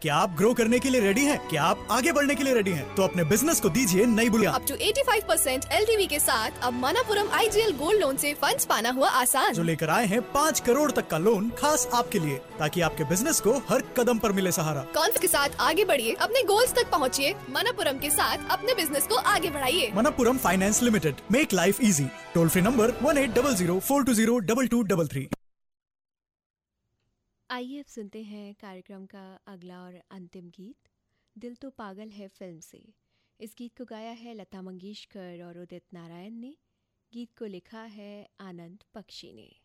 क्या आप ग्रो करने के लिए रेडी हैं? क्या आप आगे बढ़ने के लिए रेडी हैं? तो अपने बिजनेस को दीजिए नई बुनियाद। अप टू 85% LTV के साथ अब मनापुरम IGL गोल्ड लोन से फंड्स पाना हुआ आसान। जो लेकर आए हैं 5 करोड़ तक का लोन खास आपके लिए, ताकि आपके बिजनेस को हर कदम पर मिले सहारा। कॉन्फिडेंस के साथ आगे बढ़िए, अपने गोल्स तक पहुँचिए। मनापुरम के साथ अपने बिजनेस को आगे बढ़ाइए। Manappuram finance limited, make life easy. Toll free number 1800-420-2233। आइए अब सुनते हैं कार्यक्रम का अगला और अंतिम गीत, दिल तो पागल है फिल्म से। इस गीत को गाया है लता मंगेशकर और उदित नारायण ने। गीत को लिखा है आनंद बख्शी ने।